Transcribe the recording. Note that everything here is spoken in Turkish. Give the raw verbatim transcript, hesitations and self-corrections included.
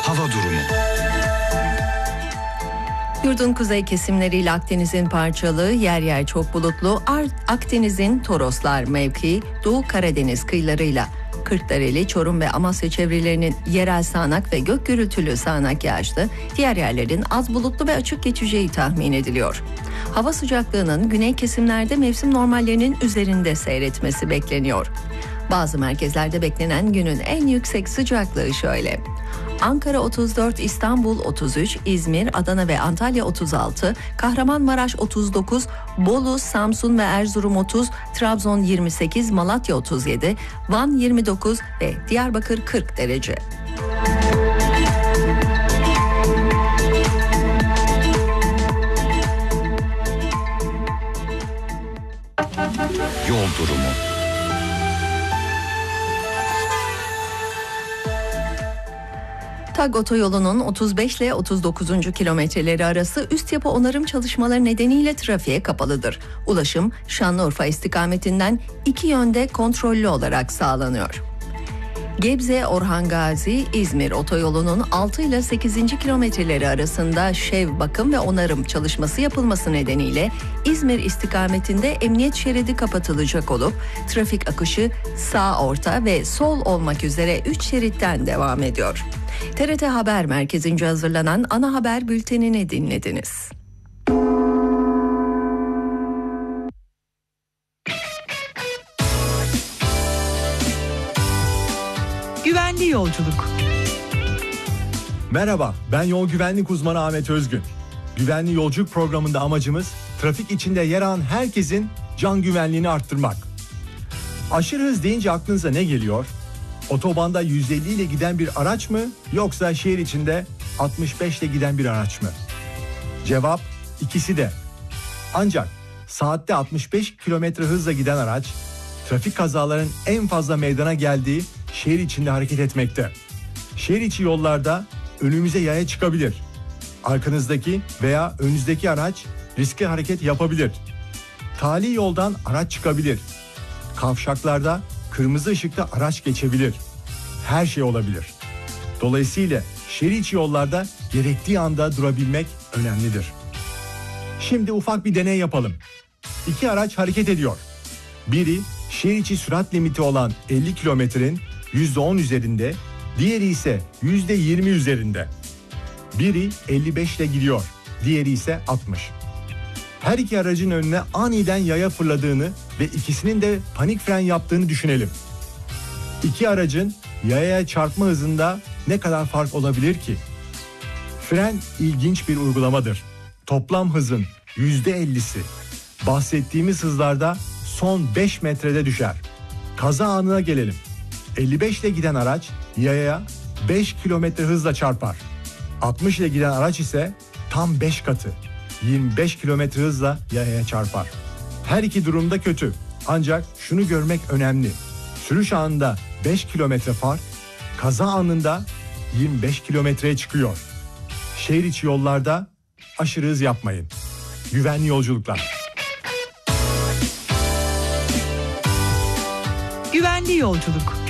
Hava durumu. Yurdun kuzey kesimleriyle Akdeniz'in parçalı, yer yer çok bulutlu, Akdeniz'in Toroslar mevkii, Doğu Karadeniz kıyılarıyla Kırklareli, Çorum ve Amasya çevrelerinin yerel sağanak ve gök gürültülü sağanak yağışlı, diğer yerlerin az bulutlu ve açık geçeceği tahmin ediliyor. Hava sıcaklığının güney kesimlerde mevsim normallerinin üzerinde seyretmesi bekleniyor. Bazı merkezlerde beklenen günün en yüksek sıcaklığı şöyle: Ankara otuz dört, İstanbul otuz üç, İzmir, Adana ve Antalya otuz altı, Kahramanmaraş otuz dokuz, Bolu, Samsun ve Erzurum otuz, Trabzon yirmi sekiz, Malatya otuz yedi, Van yirmi dokuz ve Diyarbakır kırk derece. Yol durumu. TAG otoyolunun otuz beş ile otuz dokuzuncu kilometreleri arası üst yapı onarım çalışmaları nedeniyle trafiğe kapalıdır. Ulaşım Şanlıurfa istikametinden iki yönde kontrollü olarak sağlanıyor. Gebze Orhan Gazi İzmir otoyolunun altı ile sekizinci kilometreleri arasında şev bakım ve onarım çalışması yapılması nedeniyle İzmir istikametinde emniyet şeridi kapatılacak olup trafik akışı sağ, orta ve sol olmak üzere üç şeritten devam ediyor. T R T Haber Merkezi'nce hazırlanan ana haber bültenini dinlediniz. Güvenli yolculuk. Merhaba, ben yol güvenlik uzmanı Ahmet Özgün. Güvenli yolculuk programında amacımız trafik içinde yer alan herkesin can güvenliğini arttırmak. Aşırı hız deyince aklınıza ne geliyor? Otobanda yüz elli ile giden bir araç mı, yoksa şehir içinde altmış beş ile giden bir araç mı? Cevap ikisi de. Ancak saatte altmış beş kilometre hızla giden araç, trafik kazalarının en fazla meydana geldiği şehir içinde hareket etmekte. Şehir içi yollarda önümüze yaya çıkabilir. Arkanızdaki veya önünüzdeki araç riskli hareket yapabilir. Tali yoldan araç çıkabilir. Kavşaklarda kırmızı ışıkta araç geçebilir. Her şey olabilir. Dolayısıyla şehir içi yollarda gerektiği anda durabilmek önemlidir. Şimdi ufak bir deney yapalım. İki araç hareket ediyor. Biri şehir içi sürat limiti olan elli kilometrenin yüzde on üzerinde, diğeri ise yüzde yirmi üzerinde. Biri elli beş ile gidiyor, diğeri ise altmış. Her iki aracın önüne aniden yaya fırladığını ve ikisinin de panik fren yaptığını düşünelim. İki aracın yayaya çarpma hızında ne kadar fark olabilir ki? Fren ilginç bir uygulamadır. Toplam hızın yüzde ellisi bahsettiğimiz hızlarda son beş metrede düşer. Kaza anına gelelim. elli beş ile giden araç yayaya beş kilometre hızla çarpar. altmış ile giden araç ise tam beş katı, yirmi beş kilometre hızla yayaya çarpar. Her iki durumda kötü. Ancak şunu görmek önemli. Sürüş anında beş kilometre fark, kaza anında yirmi beş kilometreye çıkıyor. Şehir içi yollarda aşırı hız yapmayın. Güvenli yolculuklar. Güvenli yolculuk.